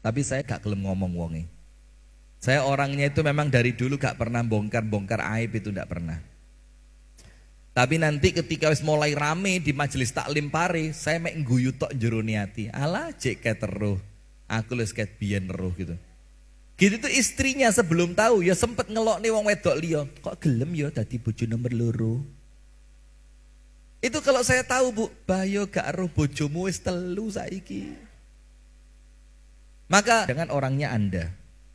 Tapi saya gak gelem ngomong wonge. Saya orangnya itu memang dari dulu gak pernah bongkar-bongkar aib, itu gak pernah. Tapi nanti ketika wis mulai rame di majelis taklim pare, saya mek ngguyu tok jero niati. Alah jek ket teruh. Aku wis ket biyen teruh gitu. Gitu tuh istrinya sebelum tahu ya sempet ngelokne wong wedok liya. Kok gelem ya dadi bojo nomor loro. Itu kalau saya tahu Bu, Bayo gak roh bojomu wis telu saiki. Maka dengan orangnya Anda.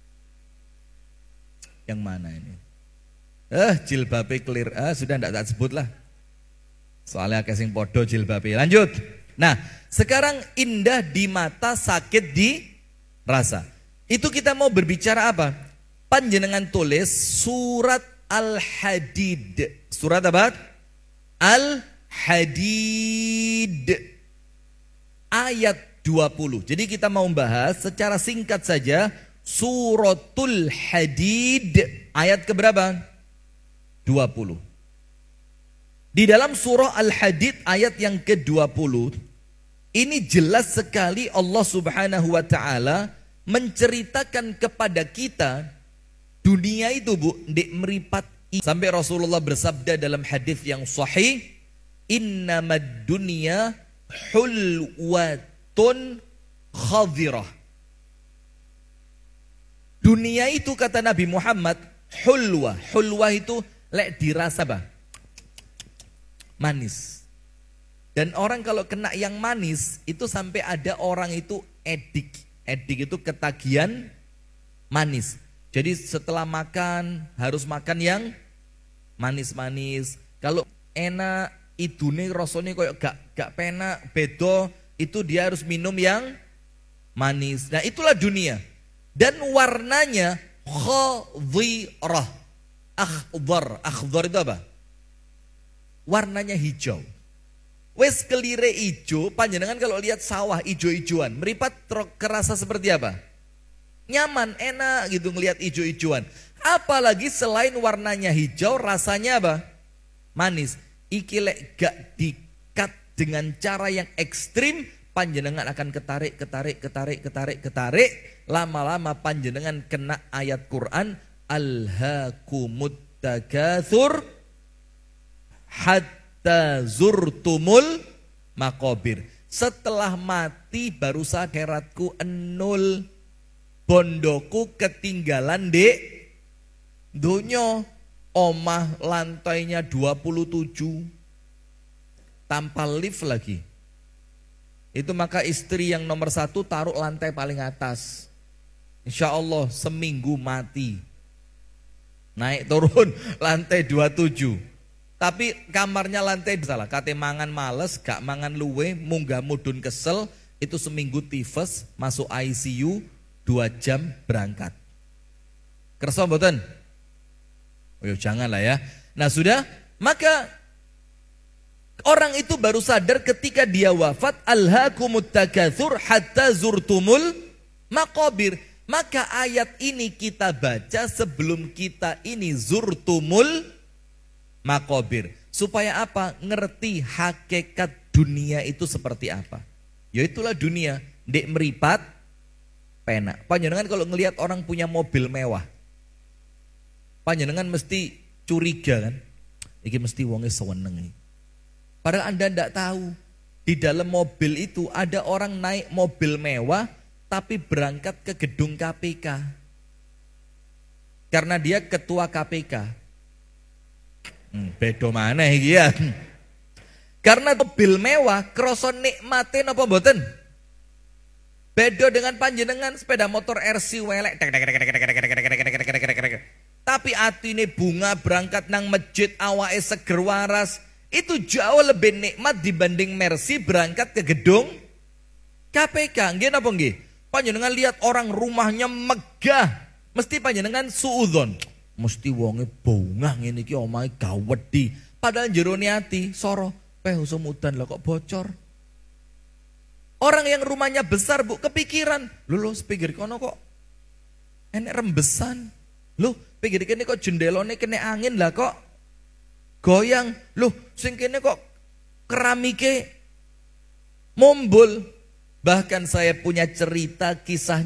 Yang mana ini? Jilbabe clear. Sudah enggak tak sebut lah. Soalnya casing podo jilbabe. Lanjut. Nah, sekarang indah di mata, sakit di rasa. Itu kita mau berbicara apa? Panjenengan tulis surat Al-Hadid. Surat apa? Al-Hadid. Ayat 20. Jadi kita mau membahas secara singkat saja Suratul Hadid ayat keberapa? 20. Di dalam surah Al-Hadid ayat yang ke-20 ini jelas sekali Allah Subhanahu wa taala menceritakan kepada kita dunia itu Bu, ndek meripat. Sampai Rasulullah bersabda dalam hadis yang sahih, innamad dunya hulwatun khadirah. Dunia itu kata Nabi Muhammad hulwa. Hulwa itu lek dirasa bah, manis. Dan orang kalau kena yang manis itu sampai ada orang itu edik. Edik itu ketagihan manis. Jadi setelah makan harus makan yang manis-manis. Kalau enak idune rasanya koyo gak penak bedo, itu dia harus minum yang manis. Nah itulah dunia. Dan warnanya khadhirah. Akhdar itu apa? Warnanya hijau. Wes kelire hijau, panjenengan kalau lihat sawah hijau-hijauan, meripat kerasa seperti apa? Nyaman, enak gitu ngelihat hijau-hijauan. Apalagi selain warnanya hijau, rasanya apa? Manis. Iki lek gak dikat dengan cara yang ekstrim, panjenengan akan ketarik. Lama-lama panjenengan kena ayat Quran, alhaakumut takatsur hatta zurtumul maqabir. Setelah mati baru akhiratku enul, bondoku ketinggalan dek dunya. Omah lantainya 27 tanpa lift lagi. Itu maka istri yang nomor 1 taruh lantai paling atas. Insya Allah seminggu mati. Naik turun lantai 27. Tapi kamarnya lantai salah. Kate mangan males, gak mangan luwe, munggah mudun kesel. Itu seminggu tifus, masuk ICU, 2 jam berangkat. Kersa mboten? Oh janganlah ya. Nah sudah, maka orang itu baru sadar ketika dia wafat, alhaakumut takatsur hatta zurtumul maqabir. Maka ayat ini kita baca sebelum kita ini zurtumul maqabir. Supaya apa? Ngerti hakikat dunia itu seperti apa. Ya itulah dunia, ndek meripat penak. Panjenengan kalau ngelihat orang punya mobil mewah, panjenengan mesti curiga kan? Iki mesti wonge seweneng iki. Padahal Anda tidak tahu, di dalam mobil itu ada orang naik mobil mewah tapi berangkat ke gedung KPK. Karena dia ketua KPK. Bedo mana iki ya? Karena mobil mewah kroso nikmate napa mboten? Bedo dengan panjenengan sepeda motor RC welek. Tapi atine bunga berangkat nang masjid awake seger waras. Itu jauh lebih nikmat dibanding Mercy berangkat ke gedung KPK. Nggih napa nggih? Panjenengan lihat orang rumahnya megah, mesti panjenengan suudzon. Mesti wonge bongah ngene iki omahe gawedi. Padahal jero ati soro, peh semudan lah kok bocor. Orang yang rumahnya besar Bu kepikiran, lho sepinggir kono kok enek rembesan. Loh, pinggir kene kok jendelone kena angin lah kok goyang. Loh, sing kene kok keramike mumbul. Bahkan saya punya cerita kisah